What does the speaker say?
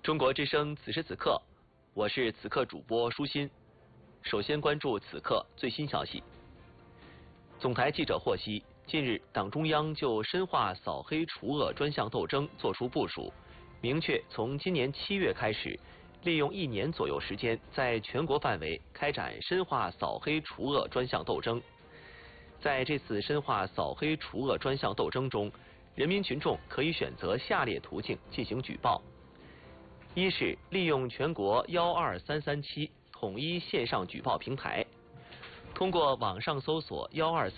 中国之声此时此刻，我是此刻主播舒心。首先关注此刻最新消息。总台记者获悉，近日党中央就深化扫黑除恶专项斗争作出部署，明确从今年7月开始，利用1年左右时间，在全国范围开展深化扫黑除恶专项斗争。在这次深化扫黑除恶专项斗争中，人民群众可以选择下列途径进行举报：一是利用全国12337统一线上举报平台，通过网上搜索123